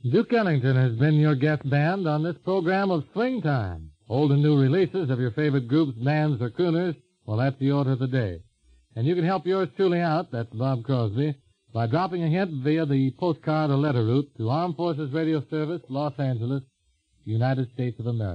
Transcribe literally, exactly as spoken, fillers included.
Duke Ellington has been your guest band on this program of Swing Time. Old and new releases of your favorite groups, bands, or crooners, well, that's the order of the day. And you can help yours truly out, that's Bob Crosby, by dropping a hint via the postcard or letter route to Armed Forces Radio Service, Los Angeles, United States of America.